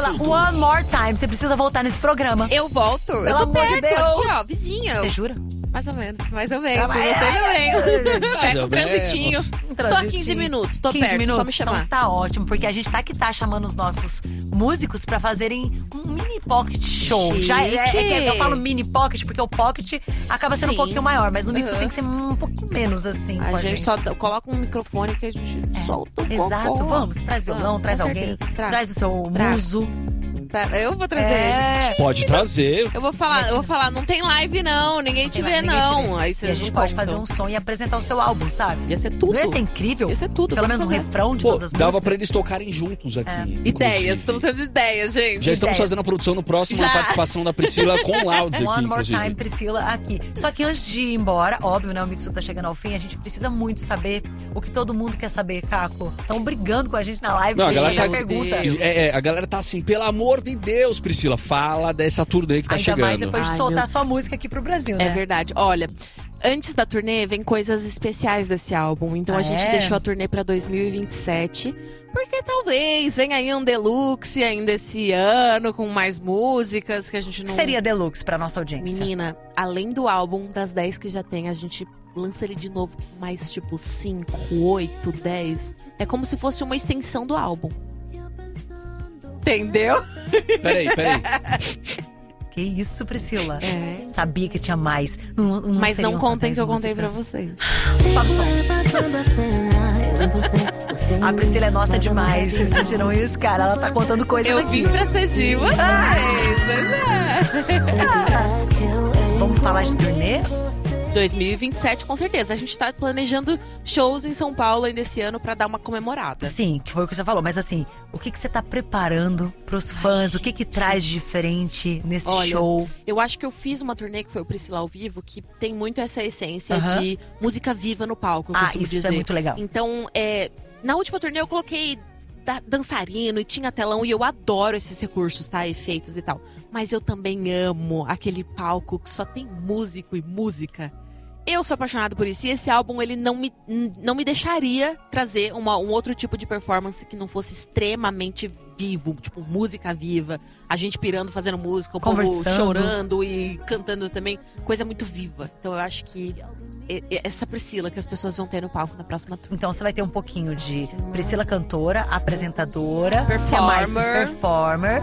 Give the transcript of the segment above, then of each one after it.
Priscila, one more time. Você precisa voltar nesse programa. Eu volto. Pelo Eu tô amor de perto, Deus. aqui, ó, vizinha. Você jura? Mais ou menos, mais ou menos. Você também. Pega um transitinho. Tô a 15 minutos, tô 15 perto, minutos. só me chamar. Então tá ótimo, porque a gente tá chamando os nossos músicos pra fazerem um mini pocket show. Chique. Já eu falo mini pocket porque o pocket acaba sendo um pouquinho maior, mas no mix tem que ser um pouquinho menos assim. A gente só coloca um microfone que a gente solta um Exato, pouco. vamos. Traz violão, Vamos, traz com alguém. certeza. Traz o seu Trago. muso. Eu vou trazer. Pode trazer. Eu vou falar, não tem live não, ninguém te vê Ninguém te não. vê. Aí E vocês a gente não pode contam. fazer um som e apresentar o seu álbum, sabe? Ia ser tudo. Não ia ser incrível? Ia ser tudo, Pelo vamos menos um fazer. refrão de Pô, todas as dava músicas. pra eles tocarem juntos aqui. Ideias, inclusive. estamos sendo ideias, gente. Já estamos ideias. fazendo a produção no próximo, a Já. participação da Priscila com o áudio aqui, One more inclusive. time, Priscila, aqui. Só que antes de ir embora, óbvio, né? O Mixu tá chegando ao fim. A gente precisa muito saber o que todo mundo quer saber, Caco. Estão brigando com a gente na live. Não, a porque galera já tá- pergunta. Deus. A galera tá assim, pelo amor de Deus, Priscila, fala dessa turnê que tá Ainda chegando. mais depois de Ai, soltar meu- sua música aqui pro Brasil, né? É verdade. Olha, antes da turnê vem coisas especiais desse álbum. Então Ah, a gente é? deixou a turnê pra 2027. Porque talvez venha aí um deluxe ainda esse ano, com mais músicas que a gente O não... que seria Deluxe pra nossa audiência? Menina, além do álbum, das 10 que já tem, a gente lança ele de novo com mais tipo 5, 8, 10. É como se fosse uma extensão do álbum. Entendeu? Peraí. Que isso, Priscila? É. Sabia que tinha mais. Mas seriam não só contem 10 que eu contei pra músicas. vocês. Sobe o som. A Priscila é nossa demais. Vocês sentiram isso, cara? Ela tá contando coisas Eu aqui. vim pra ser de vocês. Vamos falar de turnê? 2027, com certeza. A gente tá planejando shows em São Paulo ainda esse ano pra dar uma comemorada. Sim, que foi o que você falou. Mas assim, o que você tá preparando pros fãs? O que gente. traz de diferente nesse Olha, show? Eu acho que eu fiz uma turnê que foi o Priscila ao vivo, que tem muito essa essência Aham. de música viva no palco, eu Ah, costumo isso dizer. é muito legal. Então, na última turnê eu coloquei dançarino e tinha telão, e eu adoro esses recursos, tá? Efeitos e tal. Mas eu também amo aquele palco que só tem músico e música. Eu sou apaixonada por isso. E esse álbum, ele não me deixaria trazer um outro tipo de performance que não fosse extremamente vivo. Tipo, música viva. A gente pirando, fazendo música. O povo Conversando. chorando e cantando também. Coisa muito viva. Então eu acho que essa Priscila que as pessoas vão ter no palco na próxima tour. Então você vai ter um pouquinho de Priscila cantora, apresentadora, Performer. que é mais performer.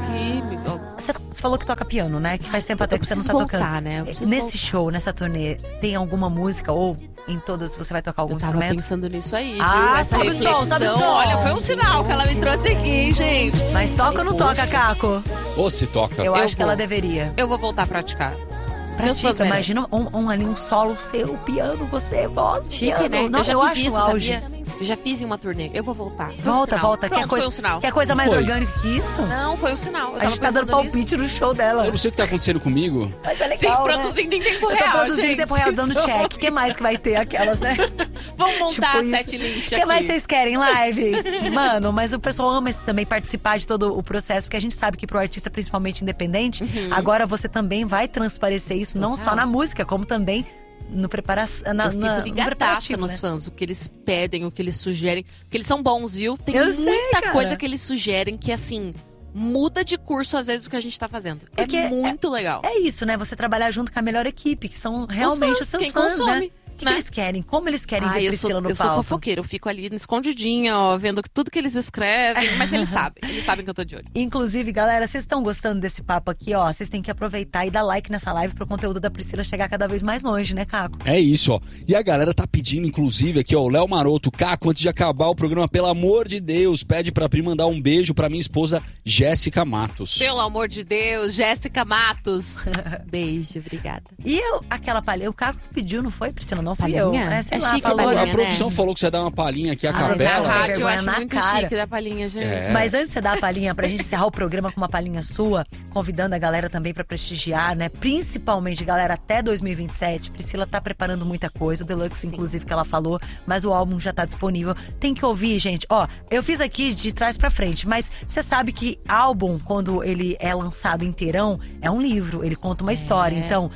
E, Você falou que toca piano, né? Que faz tempo até eu que você não tá preciso tocando. voltar, né? Eu preciso Nesse show, nessa turnê, tem alguma música ou em todas você vai tocar algum eu tava instrumento? pensando nisso aí, Ah, viu? Essa sobe o som, reflexão. sobe o som. Olha, foi um sinal que ela me trouxe aqui, hein, gente? Mas toca ou não toca, Caco? Ô, se toca. Eu acho que vou. ela deveria. Eu vou voltar a praticar. Meus Pratica, fãs merecem. imagina ali um solo seu, piano, você, voz, Chique, piano. né? Nossa, eu eu já acho fiz isso, o auge. sabia? Eu já fiz em uma turnê. Eu vou voltar. Foi um Volta, sinal. volta. Pronto, Quer coisa, foi um sinal. quer coisa mais Foi. orgânica que isso? Não, foi um sinal. Eu A tava gente tá dando pensando nisso. palpite no show dela. Eu não sei o que tá acontecendo comigo. Mas é Sim, legal, né? produzindo em tempo Eu tô real, produzindo em gente. tempo real, dando check. O que mais que vai ter aquelas, né? Vamos montar Tipo a isso. set list O que aqui. mais vocês querem? Live? Mano, mas o pessoal ama também participar de todo o processo, porque a gente sabe que pro artista, principalmente independente, agora você também vai transparecer isso, não só na música, como também no preparação. Eu fico ligadaça nos né? fãs, o que eles pedem, o que eles sugerem. Porque eles são bons, viu? Tem Eu muita sei, cara. coisa que eles sugerem que, assim, muda de curso às vezes o que a gente tá fazendo. Porque é muito legal. É isso, né? Você trabalhar junto com a melhor equipe, que são realmente os seus quem fãs, consome, né? O que né? eles querem? Como eles querem ver eu Priscila no sou palco? fofoqueira, eu fico ali escondidinha, ó, vendo tudo que eles escrevem, mas eles sabem que eu tô de olho. Inclusive, galera, vocês estão gostando desse papo aqui, ó? Vocês têm que aproveitar e dar like nessa live pro conteúdo da Priscila chegar cada vez mais longe, né, Caco? É isso, ó. E a galera tá pedindo, inclusive, aqui, ó, o Léo Maroto, Caco, antes de acabar o programa, pelo amor de Deus, pede pra Pri mandar um beijo pra minha esposa Jéssica Matos. Pelo amor de Deus, Jéssica Matos. Beijo, obrigada. E aquela palhinha, o Caco que pediu, não foi, Priscila? Não fui eu. Palhinha? Sei É lá, chique a falou. palhinha, A né? produção falou que você ia dar uma palhinha aqui, a Ah, capela. legal. Na rádio eu vergonha acho na muito cara. chique da palhinha, gente. É. Mas antes de você dar a palhinha, pra gente encerrar o programa com uma palhinha sua, convidando a galera também pra prestigiar, né? Principalmente, galera, até 2027. Priscila tá preparando muita coisa, o Deluxe, inclusive, que ela falou, mas o álbum já tá disponível. Tem que ouvir, gente. Ó, eu fiz aqui de trás pra frente, mas você sabe que álbum, quando ele é lançado inteirão, é um livro, ele conta uma história. Então,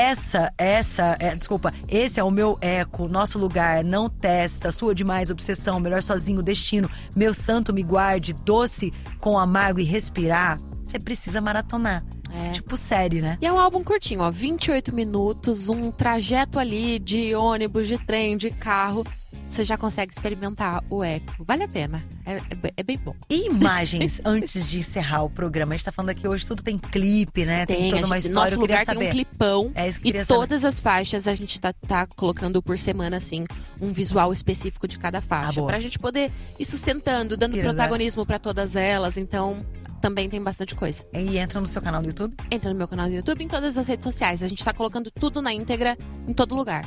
esse é o meu eco, nosso lugar, não testa, sua demais obsessão, melhor sozinho, destino, meu santo me guarde, doce com amargo e respirar. você precisa maratonar. É. Tipo série, né? E é um álbum curtinho, ó, 28 minutos, um trajeto ali de ônibus, de trem, de carro. Você já consegue experimentar o eco. Vale a pena. É bem bom. E imagens, antes de encerrar o programa? A gente tá falando aqui hoje, tudo tem clipe, né? Tem toda uma história, nosso eu queria lugar saber. tem um clipão. É isso que eu E queria saber. todas as faixas a gente tá colocando por semana, assim, um visual específico de cada faixa. boa. Pra gente poder ir sustentando, dando Pira, né? protagonismo pra todas elas. Então, também tem bastante coisa. E entra no seu canal do YouTube? Entra no meu canal do YouTube, em todas as redes sociais. A gente tá colocando tudo na íntegra, em todo lugar.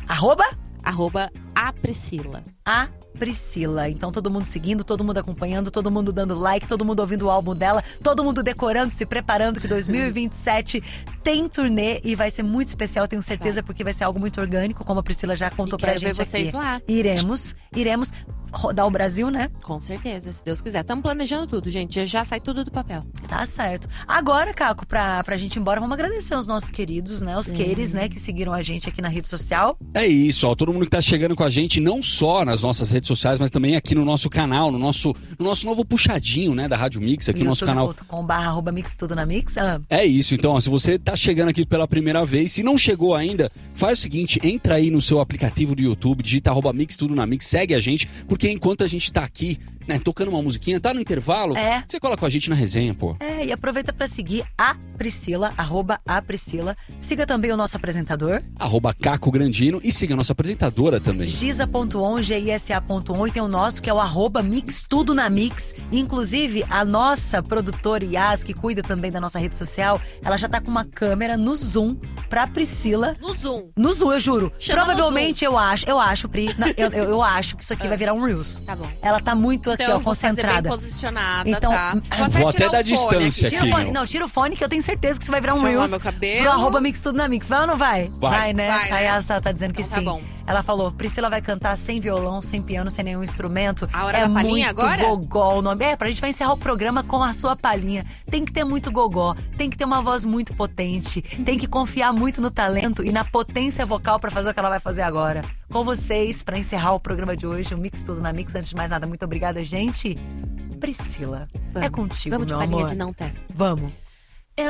@apriscila. A Priscila. Então todo mundo seguindo, todo mundo acompanhando, todo mundo dando like, todo mundo ouvindo o álbum dela, todo mundo decorando, se preparando que 2027 tem turnê e vai ser muito especial, tenho certeza, porque vai ser algo muito orgânico, como a Priscila já contou pra quero gente ver vocês aqui. lá. Iremos rodar o Brasil, né? Com certeza, se Deus quiser. Estamos planejando tudo, gente. Já sai tudo do papel. Tá certo. Agora, Caco, pra gente ir embora, vamos agradecer aos nossos queridos, né? Os queires, né? Que seguiram a gente aqui na rede social. É isso, ó. Todo mundo que tá chegando com a gente, não só nas nossas redes sociais, mas também aqui no nosso canal, no nosso novo puxadinho, né? Da Rádio Mix, aqui no nosso canal. youtube.com/mixtudonamix. É isso, então, ó, se você tá chegando aqui pela primeira vez, se não chegou ainda, faz o seguinte, entra aí no seu aplicativo do YouTube, digita @mixtudonamix, segue a gente, porque enquanto a gente tá aqui, né, tocando uma musiquinha, tá no intervalo, você cola com a gente na resenha, pô. E aproveita pra seguir a Priscila, @apriscila. Siga também o nosso apresentador, @Caco Grandino, e siga a nossa apresentadora também. Gisa.on, GISA.on, e tem o nosso, que é o @mixtudonamix. Inclusive, a nossa produtora Yas, que cuida também da nossa rede social, ela já tá com uma câmera no Zoom pra Priscila. No Zoom. No Zoom, eu juro. Chama Provavelmente, eu acho, Pri, eu acho que isso aqui vai virar um Reels. Tá bom. Ela tá muito aqui, Então, ó, eu vou fazer concentrada. bem posicionada, Então, tá? vou até tirar dar o fone distância aqui. Tira o aqui, fone, meu. não, tira o fone que eu tenho certeza que isso vai virar um Deixa eu Reels arrumar meu cabelo. pro @mixtudonamix. Vai ou não vai? Vai. né? Vai, né? Aí ela tá dizendo que Então tá sim. bom. Ela falou, Priscila vai cantar sem violão, sem piano, sem nenhum instrumento. A hora é da palhinha muito agora? gogó o nome. Pra gente vai encerrar o programa com a sua palhinha. Tem que ter muito gogó, tem que ter uma voz muito potente, tem que confiar muito no talento e na potência vocal pra fazer o que ela vai fazer agora. Com vocês, pra encerrar o programa de hoje, o Mix Tudo na Mix. Antes de mais nada, muito obrigada, gente. Priscila, é contigo, Vamos de meu palhinha amor. de não testa. Vamos.